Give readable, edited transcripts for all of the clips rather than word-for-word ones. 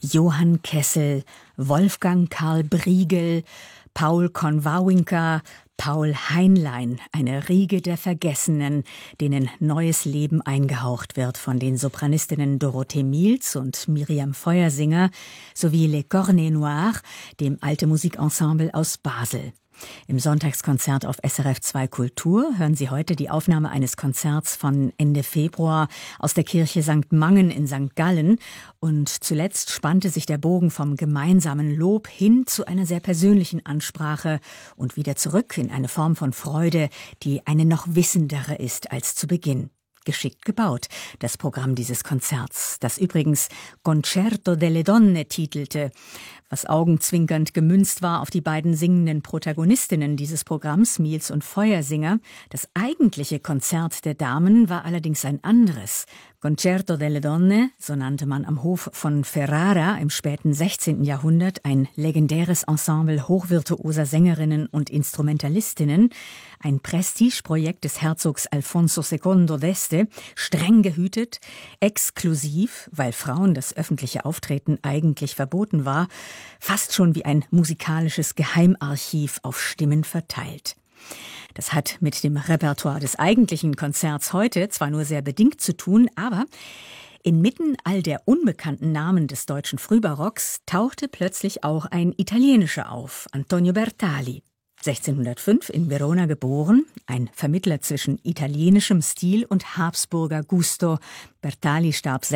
Johann Kessel, Wolfgang Karl Briegel, Paul Konwawinka, Paul Heinlein, eine Riege der Vergessenen, denen neues Leben eingehaucht wird von den Sopranistinnen Dorothee Mielz und Miriam Feuersinger sowie Les Cornets Noirs, dem Alte Musikensemble aus Basel. Im Sonntagskonzert auf SRF 2 Kultur hören Sie heute die Aufnahme eines Konzerts von Ende Februar aus der Kirche St. Mangen in St. Gallen. Und zuletzt spannte sich der Bogen vom gemeinsamen Lob hin zu einer sehr persönlichen Ansprache und wieder zurück in eine Form von Freude, die eine noch wissendere ist als zu Beginn. Geschickt gebaut, das Programm dieses Konzerts, das übrigens Concerto delle Donne titelte, was augenzwinkernd gemünzt war auf die beiden singenden Protagonistinnen dieses Programms, Mielz und Feuersinger. Das eigentliche Konzert der Damen war allerdings ein anderes. Concerto delle Donne, so nannte man am Hof von Ferrara im späten 16. Jahrhundert ein legendäres Ensemble hochvirtuoser Sängerinnen und Instrumentalistinnen, ein Prestigeprojekt des Herzogs Alfonso II d'Este, streng gehütet, exklusiv, weil Frauen das öffentliche Auftreten eigentlich verboten war, fast schon wie ein musikalisches Geheimarchiv auf Stimmen verteilt. Das hat mit dem Repertoire des eigentlichen Konzerts heute zwar nur sehr bedingt zu tun, aber inmitten all der unbekannten Namen des deutschen Frühbarocks tauchte plötzlich auch ein italienischer auf, Antonio Bertali. 1605 in Verona geboren, ein Vermittler zwischen italienischem Stil und Habsburger Gusto. Bertali starb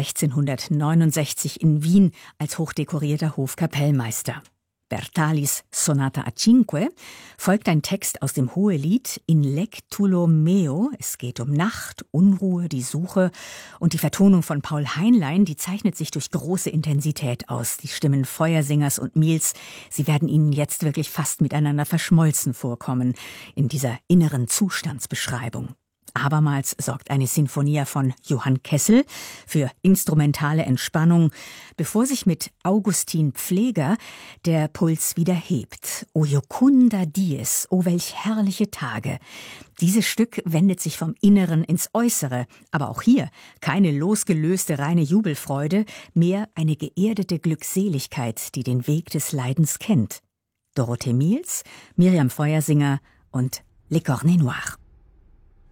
1669 in Wien als hochdekorierter Hofkapellmeister. Bertalis Sonata a Cinque folgt ein Text aus dem Hohelied In lectulo meo. Es geht um Nacht, Unruhe, die Suche. Und die Vertonung von Paul Heinlein, die zeichnet sich durch große Intensität aus. Die Stimmen Feuersingers und Mielz, sie werden Ihnen jetzt wirklich fast miteinander verschmolzen vorkommen in dieser inneren Zustandsbeschreibung. Abermals sorgt eine Sinfonia von Johann Kessel für instrumentale Entspannung, bevor sich mit Augustin Pfleger der Puls wieder hebt. O jucunda dies, o welch herrliche Tage. Dieses Stück wendet sich vom Inneren ins Äußere, aber auch hier keine losgelöste reine Jubelfreude, mehr eine geerdete Glückseligkeit, die den Weg des Leidens kennt. Dorothee Mielz, Miriam Feuersinger und Les Cornets Noirs.